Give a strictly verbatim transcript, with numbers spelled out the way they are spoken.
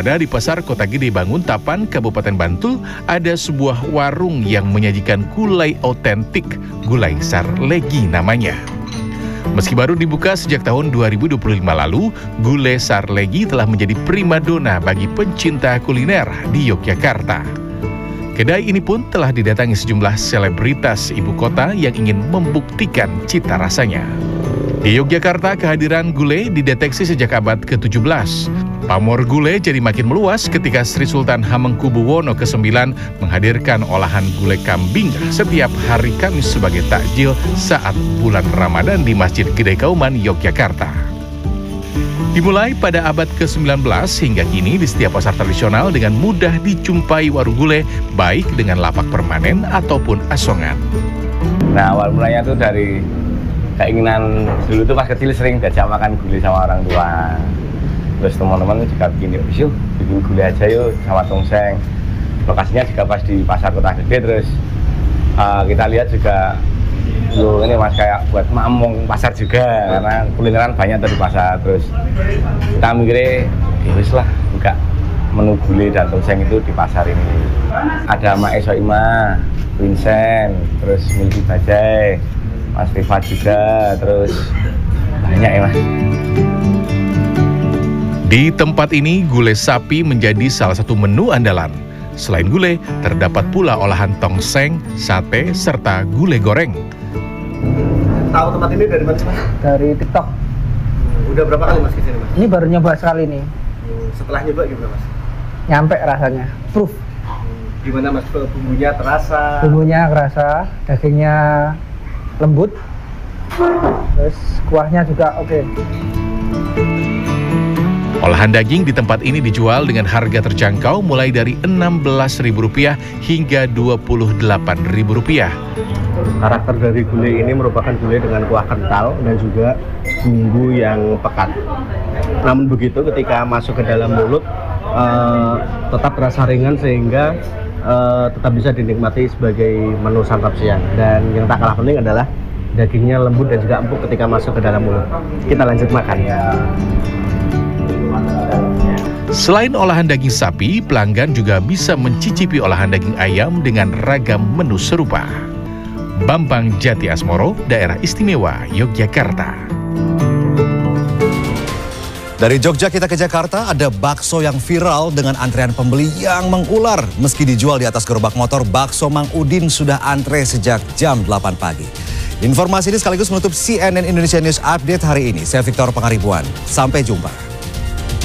Berada di Pasar Kota Gede Banguntapan, Kabupaten Bantul, ada sebuah warung yang menyajikan gulai otentik, gulai Sarlegi namanya. Meski baru dibuka sejak tahun dua ribu dua puluh lima lalu, gulai Sarlegi telah menjadi primadona bagi pencinta kuliner di Yogyakarta. Kedai ini pun telah didatangi sejumlah selebritas ibu kota yang ingin membuktikan cita rasanya. Di Yogyakarta, kehadiran gulai dideteksi sejak abad ke tujuh belas. Pamor gulai jadi makin meluas ketika Sri Sultan Hamengkubuwono kesembilan menghadirkan olahan gulai kambing setiap hari Kamis sebagai takjil saat bulan Ramadan di Masjid Gede Kauman, Yogyakarta. Dimulai pada abad ke sembilan belas hingga kini di setiap pasar tradisional dengan mudah dijumpai warung gulai, baik dengan lapak permanen ataupun asongan. Nah, awal mulanya tuh dari keinginan dulu tuh pas kecil sering diajak makan gulai sama orang tua. Terus teman-teman juga bikin, yuk bikin gulai aja yuk sama tongseng. Lokasinya juga pas di Pasar Kota Gede. Terus uh, kita lihat juga, loh ini mas kayak buat mamong pasar juga, karena kulineran banyak tuh di pasar. Terus kita mikirnya, ya wis lah buka menu gulai dan tongseng itu di pasar ini. Ada Mak Soima, Vincent, terus Milky Bajai, Mas Rifat juga, terus banyak ya mas. Di tempat ini, gulai sapi menjadi salah satu menu andalan. Selain gulai, terdapat pula olahan tongseng, sate, serta gulai goreng. Tahu tempat ini dari mana mas? Dari TikTok. Udah berapa kali mas kesini mas? Ini baru nyoba sekali nih. Setelah nyoba gimana mas? Nyampe rasanya, proof. Gimana mas, bumbunya terasa? Bumbunya kerasa, dagingnya lembut, terus kuahnya juga oke. Okay. Olahan daging di tempat ini dijual dengan harga terjangkau mulai dari enam belas ribu rupiah hingga dua puluh delapan ribu rupiah. Karakter dari gulai ini merupakan gulai dengan kuah kental dan juga bumbu yang pekat. Namun begitu ketika masuk ke dalam mulut uh, tetap terasa ringan sehingga uh, tetap bisa dinikmati sebagai menu santap siang. Dan yang tak kalah penting adalah dagingnya lembut dan juga empuk ketika masuk ke dalam mulut. Kita lanjut makan. Selain olahan daging sapi, pelanggan juga bisa mencicipi olahan daging ayam dengan ragam menu serupa. Bambang Jati Asmoro, Daerah Istimewa Yogyakarta. Dari Jogja kita ke Jakarta, ada bakso yang viral dengan antrean pembeli yang mengular. Meski dijual di atas gerobak motor, bakso Mang Udin sudah antre sejak jam delapan pagi. Informasi ini sekaligus menutup C N N Indonesia News Update hari ini. Saya Victor Pangaribuan. Sampai jumpa.